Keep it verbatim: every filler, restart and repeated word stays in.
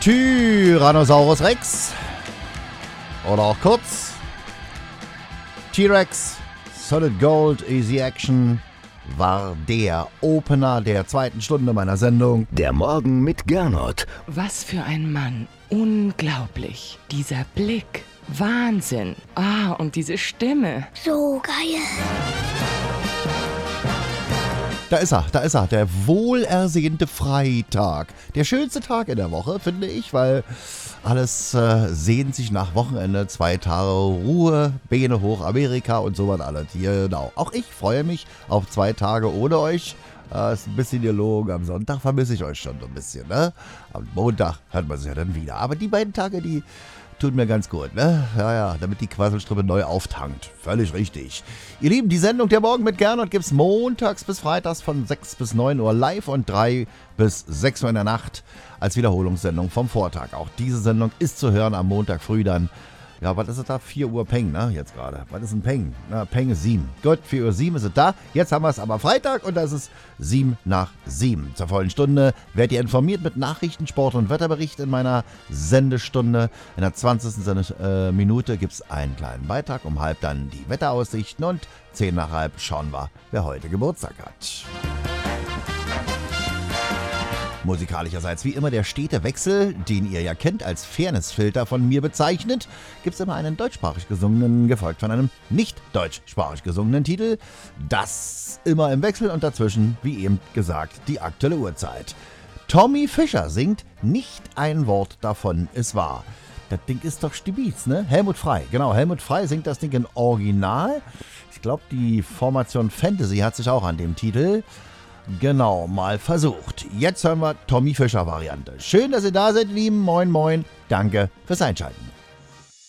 Tyrannosaurus Rex oder auch kurz T-Rex Solid Gold Easy Action war der Opener der zweiten Stunde meiner Sendung. Der Morgen mit Gernot. Was für ein Mann. Unglaublich. Dieser Blick. Wahnsinn. Ah, und diese Stimme. So geil. Da ist er, da ist er, der wohlersehnte Freitag. Der schönste Tag in der Woche, finde ich, weil alles äh, sehnt sich nach Wochenende, zwei Tage Ruhe, Beine hoch, Amerika und so was alles. Genau. Auch ich freue mich auf zwei Tage ohne euch. Äh, ist ein bisschen gelogen. Am Sonntag vermisse ich euch schon so ein bisschen, ne? Am Montag hört man sich ja dann wieder. Aber die beiden Tage, die tut mir ganz gut, ne? Ja, ja, damit die Quasselstrippe neu auftankt. Völlig richtig. Ihr Lieben, die Sendung Der Morgen mit Gernot gibt's montags bis freitags von sechs bis neun Uhr live und drei bis sechs Uhr in der Nacht als Wiederholungssendung vom Vortag. Auch diese Sendung ist zu hören am Montag früh dann. Ja, was ist es da? vier Uhr Peng, ne? Jetzt gerade. Was ist ein Peng? Na, Peng ist sieben. Gut, vier Uhr sieben ist es da. Jetzt haben wir es aber Freitag und das ist sieben nach sieben. Zur vollen Stunde werdet ihr informiert mit Nachrichten, Sport und Wetterbericht in meiner Sendestunde. In der zwanzigsten Sende, äh, Minute gibt es einen kleinen Beitrag. Um halb dann die Wetteraussichten und zehn nach halb schauen wir, wer heute Geburtstag hat. Musikalischerseits wie immer der stete Wechsel, den ihr ja kennt als Fairnessfilter von mir bezeichnet, gibt es immer einen deutschsprachig gesungenen, gefolgt von einem nicht deutschsprachig gesungenen Titel. Das immer im Wechsel und dazwischen, wie eben gesagt, die aktuelle Uhrzeit. Tommy Fischer singt Nicht ein Wort davon ist wahr. Das Ding ist doch Stibiz, ne? Helmut Frey, genau, Helmut Frey singt das Ding in Original. Ich glaube, die Formation Fantasy hat sich auch an dem Titel genau mal versucht. Jetzt hören wir Tommy Fischer Variante. Schön, dass ihr da seid, lieben. Moin, moin. Danke fürs Einschalten.